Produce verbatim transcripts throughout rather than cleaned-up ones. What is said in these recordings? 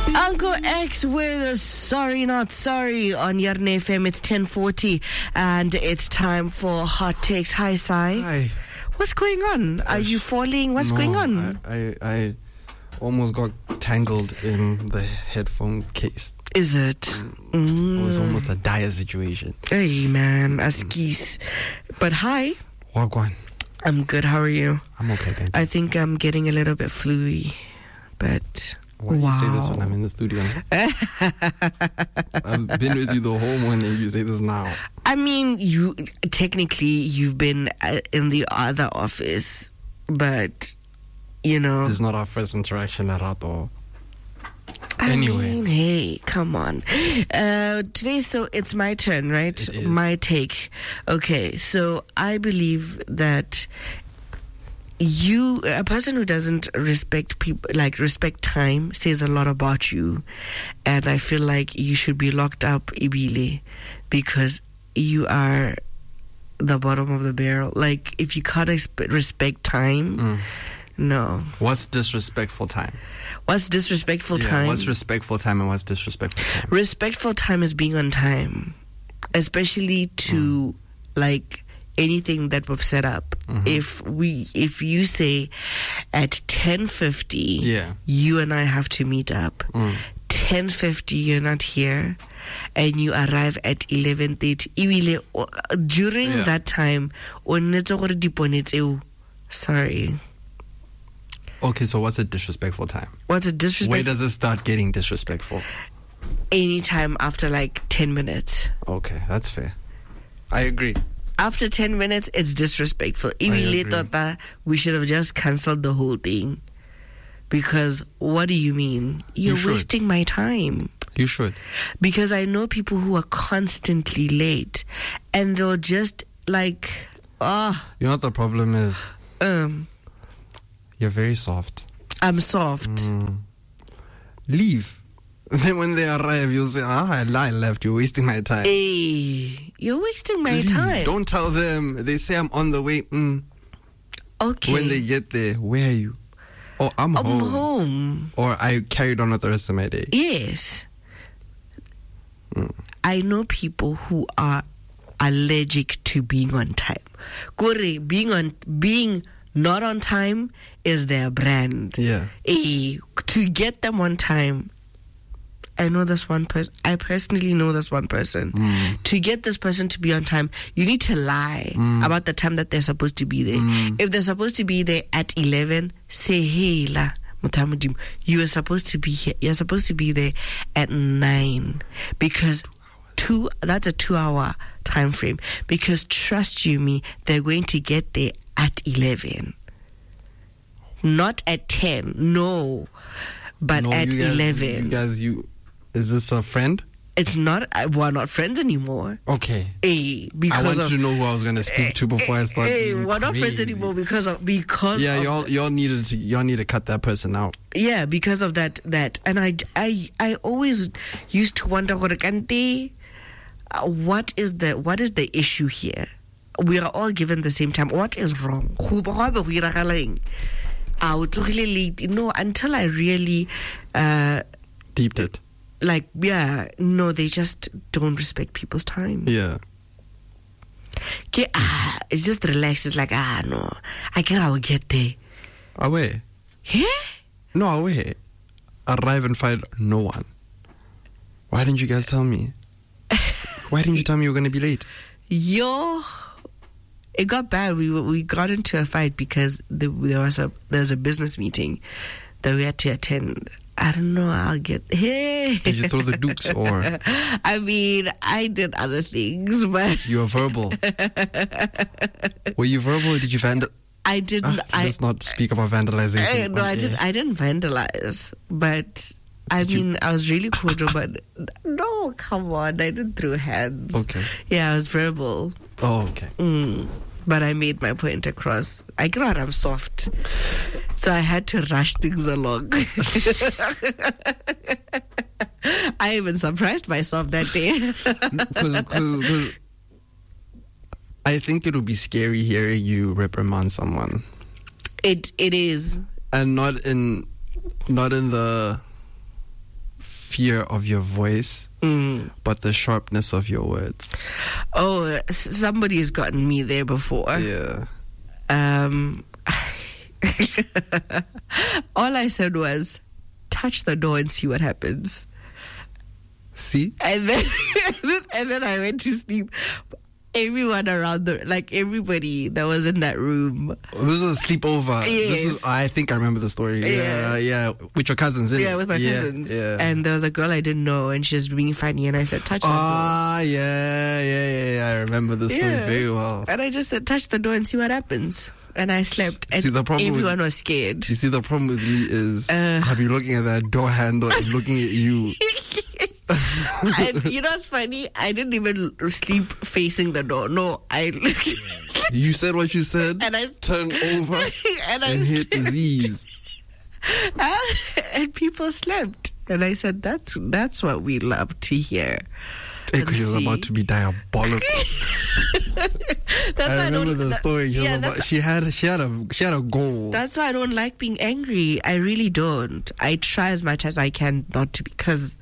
Uncle X with a Sorry Not Sorry on Yarn F M. It's ten forty and it's time for Hot Takes. Hi, Sai. Hi. What's going on? Are you falling? What's no, going on? I, I, I almost got tangled in the headphone case. Is it? Mm. It was almost a dire situation. Hey, man. Askis. But hi. Wagwan. I'm good. How are you? I'm okay, thank you. I think I'm getting a little bit fluey, but... Why do wow. you say this when I'm in the studio? I've been with you the whole morning. You say this now. I mean, you technically you've been uh, in the other office, but you know, This is not our first interaction at all. I Anyway. mean, hey, come on. Uh, today, so it's my turn, right? It is. My take. Okay, so I believe that you, a person who doesn't respect people, like respect time, says a lot about you, and I feel like you should be locked up, Ibile, because you are the bottom of the barrel. Like, if you can't expe- respect time, Mm. no. What's disrespectful time? What's disrespectful Yeah, time? What's respectful time and what's disrespectful time? Respectful time is being on time, especially to like anything that we've set up. Mhm. If we, if you say at ten fifty, Yeah. you and I have to meet up. Mm. ten fifty, you're not here, and you arrive at eleven thirty. Ibile, o- During Yeah. that time, o nnetse gore dipone tseo, sorry. Okay, so what's a disrespectful time? What's a disrespect? Where does it start getting disrespectful? Anytime after like ten minutes. Okay, that's fair. I agree. After ten minutes, it's disrespectful. agree. Ibile tota, we should have just cancelled the whole thing. Because what do you mean? You're You should. wasting my time. You should. Because I know people who are constantly late, and they'll just like, ah, You know what the problem is? um, You're very soft. I'm soft. Mm. Leave. Then when they arrive, you'll say, ah, I I left. You're wasting my time. Hey, you're wasting my Leave. time. Don't tell them. They say I'm on the way. Mm. Okay. When they get there, where are you? Oh, I'm, I'm home. home. Or I carried on with the rest of my day. Yes. Mm. I know people who are allergic to being on time. Kore, being on being not on time is their brand. Yeah. Eh, to get them on time, I know this one person. I personally know this one person. Mm. To get this person to be on time, you need to lie Mm. about the time that they're supposed to be there. Mm. If they're supposed to be there at eleven, say, hey, la, Mutamudim, you are supposed to be here. You're supposed to be there at nine, because two. That's a two-hour time frame. Because trust you me, they're going to get there at eleven, not at ten. No, but No, at you guys, eleven. You guys, you. Is this a friend? It's not. uh, We're not friends anymore. Okay. Hey, I because want of, to know who I was going to speak to before I start. Hey, being we're not friends crazy. anymore because of because Yeah, of, y'all y'all needed to y'all need to cut that person out. yeah, because of that that and I I I always used to wonder gore kante, uh, what is the what is the issue here? We are all given the same time. What is wrong? Go ba- go ba go iragalang? Ah, o tsogile late. No, until I really uh Deeped it. like yeah, no, they just don't respect people's time. Yeah. Okay, ah, it's just relaxed. It's like, ah, no, I can I'll get there. Away. Yeah? No, away. Arrive and find no one. Why didn't you guys tell me? Why didn't you tell me you were going to be late? Yo, it got bad. We we got into a fight because the, there was a there was a business meeting that we had to attend. I don't know. I'll get hey. Did you throw the dukes or I mean, I did other things, but you were verbal? Were you verbal or did you vandal? I didn't. Ah, I let's not speak about vandalization. Eh, no, on I air. didn't. I didn't vandalize, but I Did you- mean, I was really cordial. But no, come on, I didn't throw hands. Okay. Yeah, I was verbal. Oh, okay. Mm, but I made my point across. I got I'm soft, so I had to rush things along. I even surprised myself that day. Because I think it would be scary hearing you reprimand someone, it it is. and not in not in the fear of your voice, Mm. but the sharpness of your words. Oh, s- somebody has gotten me there before. Yeah. Um, all I said was, touch the door and see what happens. See? And then, and then I went to sleep. Everyone around the, like everybody that was in that room. This was a sleepover. This Yes. is, I think I remember the story. Yeah. Yeah, yeah. With your cousins, isn't Yeah, it? with my yeah, cousins. Yeah. And there was a girl I didn't know, and she was being funny, and I said, touch the Ah, yeah, yeah, yeah, yeah. I remember the door. story Yeah. very well. And I just said, touch the door and see what happens. And I slept. And See, the problem with- everyone was scared. You see, the problem with me is Uh. I'll be looking at that door handle and looking at you. And you know what's funny? I didn't even sleep facing the door. No, I You said what you said, and I turn over and I and hit the Z's. and people slept. And I said, "That's that's what we love to hear." Because she was see. about to be diabolical. That's why I remember don't, the that- story. She, was yeah, about, that's, she had she had a she had a goal. that's why I don't like being angry. I really don't. I try as much as I can not to, because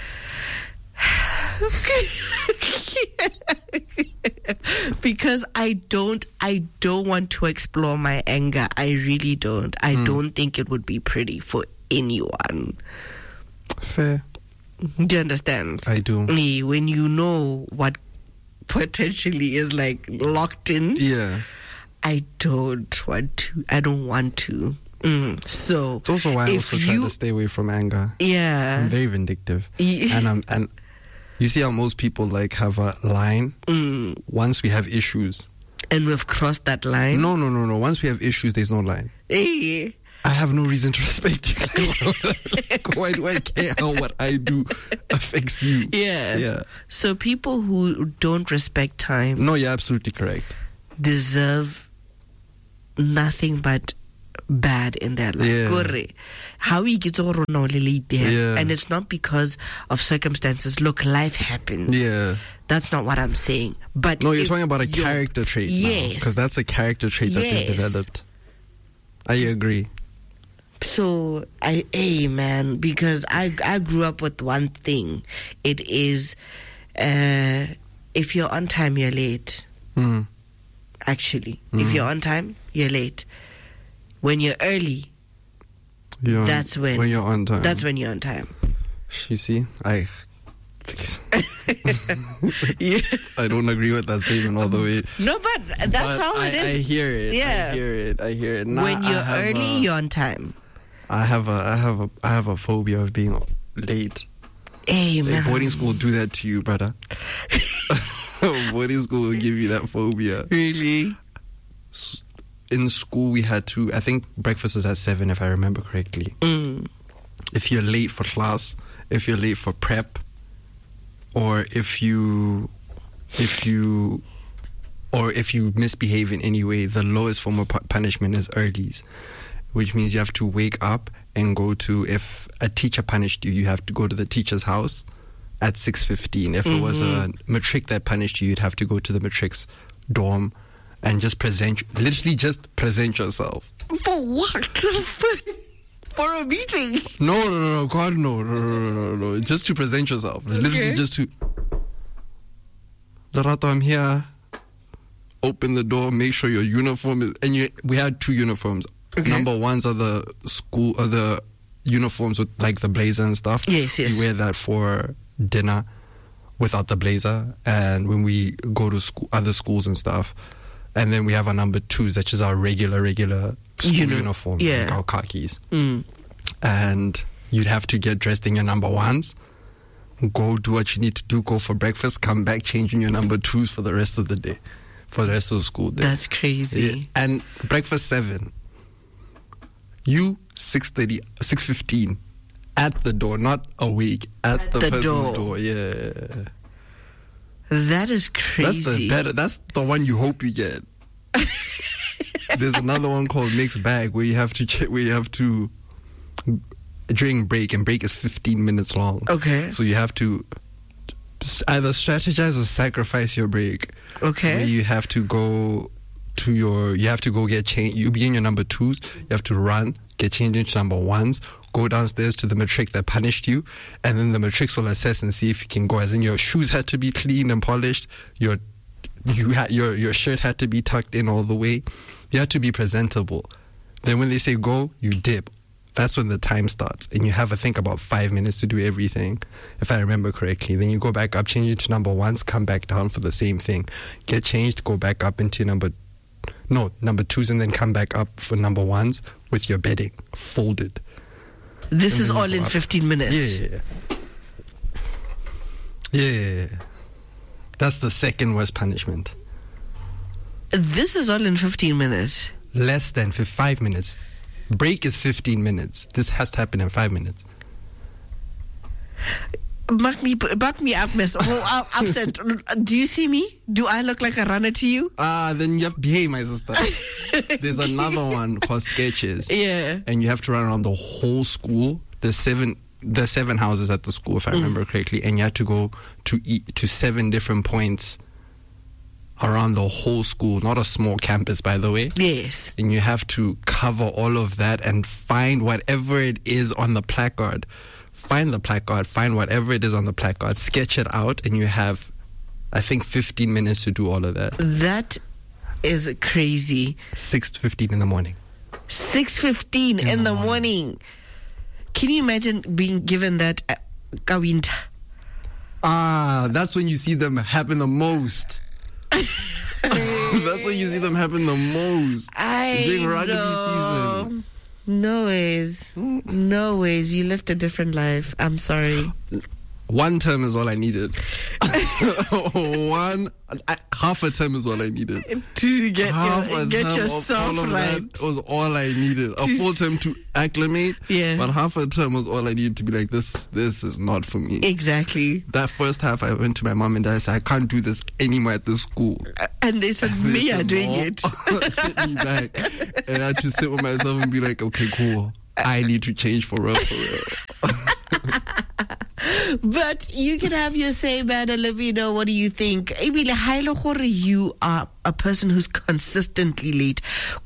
because I don't I don't want to explore my anger. I really don't. I Mm. don't think it would be pretty for anyone. Fair. Do you understand? I do. Me, when you know what potentially is like locked in, Yeah. I don't want to. I don't want to. Mm. So It's also why I if also try you- to stay away from anger. yeah, I'm very vindictive. Ye- and I'm and you see how most people like have a line mm. once we have issues. and we've crossed that line. No, no, no, no. Once we have issues, there's no line. Hey. I have no reason to respect you. Why do I care how what I do affects you? Yeah. Yeah. So people who don't respect time No, you're absolutely correct. deserve nothing but bad in their life. Yeah. Corre. How we get over now, Lily, there. Yeah. And it's not because of circumstances. Look, life happens. Yeah. That's not what I'm saying. But No, you're if talking about a you're- character trait Yes. Because that's a character trait that they've Yes. developed. I agree. So I, hey man, because I I grew up with one thing. It is, uh, if you're on time, you're late. Mm. Actually, Mm. if you're on time, you're late. When you're early, You're That's when- when you're on time. that's when you're on time. You see, I Yeah. I don't agree with that statement all the way. No, but that's But how I, it is. I hear it. Yeah. I hear it. I hear it. Nah, when I you're have early, a- you're on time. I have a I have a I have a phobia of being late. Hey man. Like, boarding school will do that to you, brother. Boarding school will give you that phobia. Really? S- In school, we had to. I think breakfast was at seven, if I remember correctly. Mm. If you're late for class, if you're late for prep, or if you, if you, or if you misbehave in any way, the lowest form of pu- punishment is earlies, which means you have to wake up and go to. If a teacher punished you, you have to go to the teacher's house at six fifteen. If it was a matric that punished you, you'd have to go to the matric's dorm and just present, literally just present yourself. For what? For a meeting? No, no, no, no, God, no, no, no, no, no, no. Just to present yourself. Literally Okay. just to... Lerato, I'm here. Open the door, make sure your uniform is... And you, we had two uniforms. Okay. Number ones are the school, are the uniforms with like the blazer and stuff. Yes, yes. We wear that for dinner without the blazer. And when we go to school, other schools and stuff. And then we have our number twos, which is our regular, regular school Uni- uniform, yeah. like our khakis. Mm. And you'd have to get dressed in your number ones, go do what you need to do, go for breakfast, come back, change in your number twos for the rest of the day, for the rest of the school day. That's crazy. Yeah. And breakfast seven. You six thirty, six fifteen, at the door, not awake, at, At the, the person's door. door. Yeah. That is That's crazy. the better. That's the one you hope you get. There's another one called mixed bag where you have to check, where you have to during break, and break is fifteen minutes long. Okay. So you have to either strategize or sacrifice your break. Okay. Where you have to go to your, you have to go get change. You be in your number twos. You have to run, get changed into number ones, go downstairs to the matric that punished you, and then the matrics will assess and see if you can go. As in, your shoes had to be clean and polished, your you had your your shirt had to be tucked in all the way, you had to be presentable. Then when they say go, you dip. That's when the time starts, and you have, I think, about five minutes to do everything, if I remember correctly. Then you go back up, change it to number ones, come back down for the same thing. Get changed, go back up into number, no, number twos, and then come back up for number ones with your bedding folded. This and is all in up. fifteen minutes. Yeah. Yeah. That's the second worst punishment. This is all in fifteen minutes. Less than for five minutes. Break is fifteen minutes. This has to happen in five minutes. Back me, back me up, miss. Oh, upset. Do you see me? Do I look like a runner to you? Ah, then you have to behave, my sister. There's another one called sketches. Yeah. And you have to run around the whole school. There's seven, there's seven houses at the school, if I remember mm. correctly. And you have to go to eat, to seven different points around the whole school, not a small campus, by the way. Yes. And you have to cover all of that and find whatever it is on the placard. Find the placard, find whatever it is on the placard, sketch it out, and you have, I think, fifteen minutes to do all of that. That is crazy. six fifteen in the morning. six fifteen in, in the, the morning. morning. Can you imagine being given that uh, kawinta? Ah, that's when you see them happen the most. That's when you see them happen the most. I during rugby know. season. No ways. No ways. You lived a different life. I'm sorry. One term is all I needed. One, I, half a term is all I needed. To get, half your, a get term yourself of all of right. That was all I needed. A full term to acclimate. Yeah. But half a term was all I needed to be like, this This is not for me. Exactly. That first half, I went to my mom and dad and said, I can't do this anymore at this school. And they said, and me they are said, doing no. it. Sit me back. And I had to sit with myself and be like, okay, cool. I need to change for real, for real. But you can have your say, man, Olivia. What do you think? You are a person who's consistently late.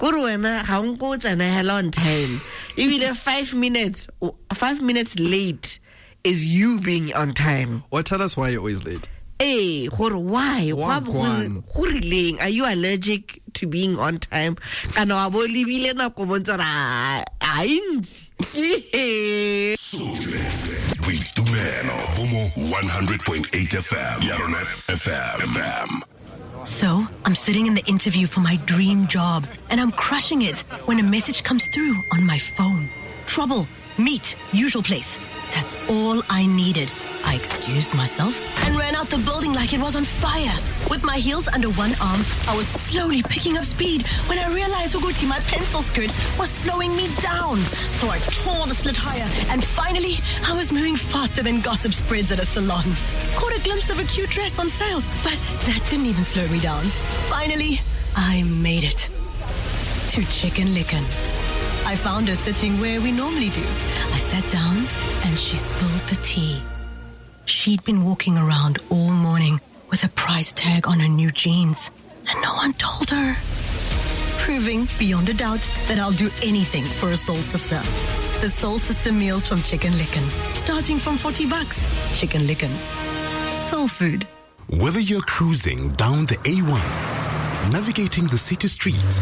On time. Even five minutes, five minutes late is you being on time. Or tell us why you're always late. Hey, why? Why? Are you allergic to being on time? And I will leave you in a comment. one hundred point eight F M. Yaronet F M. So, I'm sitting in the interview for my dream job, and I'm crushing it when a message comes through on my phone. Trouble, meet, usual place. That's all I needed. I excused myself and ran out the building like it was on fire. With my heels under one arm, I was slowly picking up speed when I realized Uguti, my pencil skirt, was slowing me down. So I tore the slit higher, and finally, I was moving faster than gossip spreads at a salon. Caught a glimpse of a cute dress on sale, but that didn't even slow me down. Finally, I made it. To Chicken Licken. I found her sitting where we normally do. I sat down, and she spilled the tea. She'd been walking around all morning with a price tag on her new jeans, and no one told her. Proving beyond a doubt that I'll do anything for a soul sister. The soul sister meals from Chicken Licken, starting from forty bucks. Chicken Licken. Soul food. Whether you're cruising down the A one, navigating the city streets,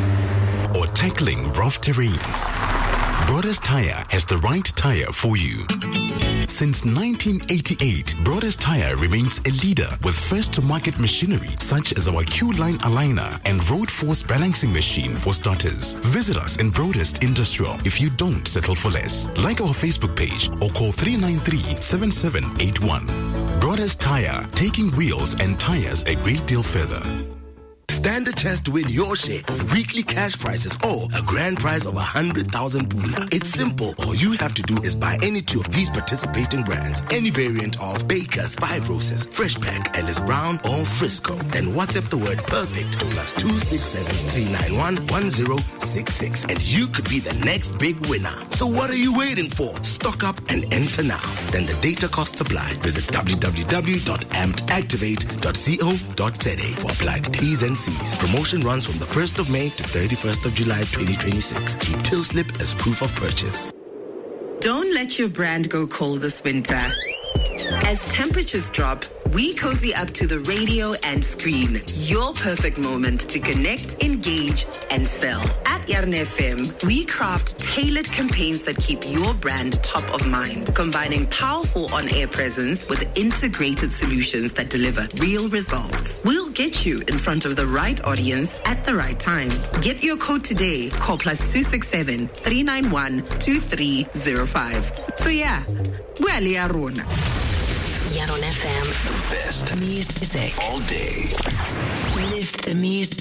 or tackling rough terrains, Brothers Tire has the right tire for you. Since nineteen eighty-eight, Brothers Tire remains a leader with first-to-market machinery such as our Q-Line aligner and Road Force balancing machine for starters. Visit us in Broadest Industrial if you don't settle for less. Like our Facebook page or call three nine three, seven seven eight one. Brothers Tire, taking wheels and tires a great deal further. Stand a chance to win your share of weekly cash prizes or a grand prize of one hundred thousand pula. It's simple. All you have to do is buy any two of these participating brands, any variant of Baker's, Five Roses, Fresh Pack, Ellis Brown, or Frisco. Then WhatsApp the word perfect to plus two six seven, three nine one, one zero six six, and you could be the next big winner. So what are you waiting for? Stock up and enter now. Standard data costs apply. Visit w w w dot amped activate dot co dot z a for applied T's and C's. fees. Promotion runs from the first of May to thirty-first of July twenty twenty-six. Keep till slip as proof of purchase. Don't let your brand go cold this winter. As temperatures drop, we cozy up to the radio and screen. Your perfect moment to connect, engage, and sell. At Yarn F M, we craft tailored campaigns that keep your brand top of mind, combining powerful on-air presence with integrated solutions that deliver real results. We'll get you in front of the right audience at the right time. Get your code today. Call plus two six seven, three nine one, two three zero five. So yeah, well, Yarona. Yarn F M. The best Music. all day. Live the music.